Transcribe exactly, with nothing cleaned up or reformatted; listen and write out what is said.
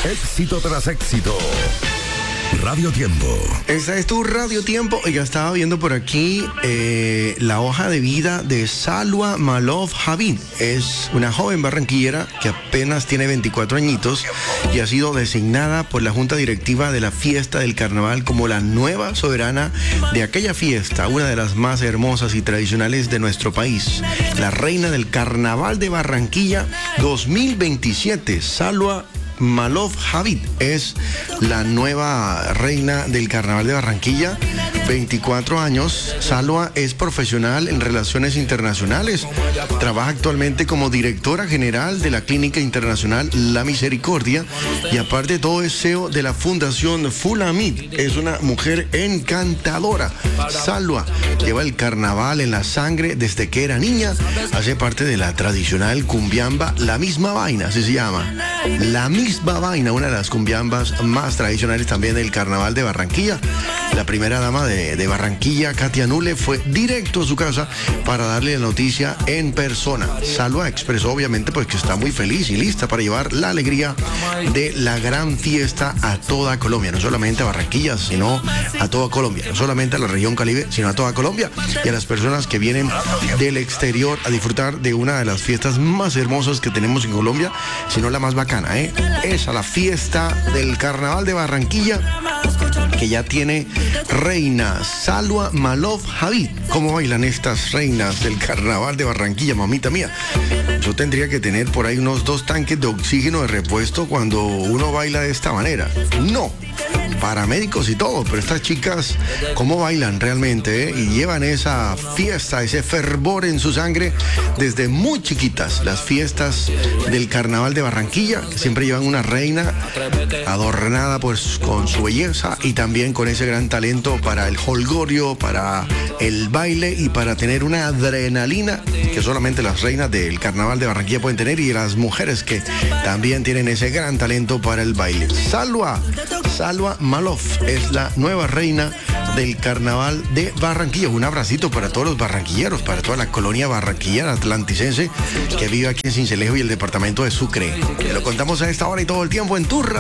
Éxito tras éxito. Radio Tiempo. Esta es tu Radio Tiempo. Ya estaba viendo por aquí eh, la hoja de vida de Salwa Malov Javid. Es una joven barranquillera que apenas tiene veinticuatro añitos y ha sido designada por la Junta Directiva de la Fiesta del Carnaval como la nueva soberana de aquella fiesta, una de las más hermosas y tradicionales de nuestro país. La reina del Carnaval de Barranquilla dos mil veintisiete, Salwa Malov Javid, es la nueva reina del Carnaval de Barranquilla. veinticuatro años. Salwa es profesional en relaciones internacionales. Trabaja actualmente como directora general de la Clínica Internacional La Misericordia y aparte de todo es C E O de la Fundación Fulamid. Es una mujer encantadora. Salwa lleva el carnaval en la sangre desde que era niña. Hace parte de la tradicional cumbiamba La Misma Vaina, así se llama. La Misma Vaina, una de las cumbiambas más tradicionales también del Carnaval de Barranquilla. La primera dama de, de Barranquilla, Katia Nule, fue directo a su casa para darle la noticia en persona. Salwa expresó obviamente pues que está muy feliz y lista para llevar la alegría de la gran fiesta a toda Colombia, no solamente a Barranquilla, sino a toda Colombia, no solamente a la región Caribe, sino a toda Colombia y a las personas que vienen del exterior a disfrutar de una de las fiestas más hermosas que tenemos en Colombia, sino la más bacana, ¿eh? Es a la fiesta del Carnaval de Barranquilla, que ya tiene reina, Salwa Malov Javid. ¿Cómo bailan estas reinas del Carnaval de Barranquilla, mamita mía? Yo tendría que tener por ahí unos dos tanques de oxígeno de repuesto cuando uno baila de esta manera. No, paramédicos y todo, pero estas chicas, ¿cómo bailan realmente? Eh? Y llevan esa fiesta, ese fervor en su sangre desde muy chiquitas. Las fiestas del Carnaval de Barranquilla, que siempre llevan una reina adornada pues con su belleza y también con ese gran talento para el jolgorio, para el baile y para tener una adrenalina que solamente las reinas del Carnaval de Barranquilla pueden tener, y las mujeres que también tienen ese gran talento para el baile. Salwa, Salwa Malov es la nueva reina del Carnaval de Barranquilla. Un abracito para todos los barranquilleros, para toda la colonia barranquillera atlanticense que vive aquí en Sincelejo y el departamento de Sucre. Lo contamos a esta hora y todo el tiempo en tu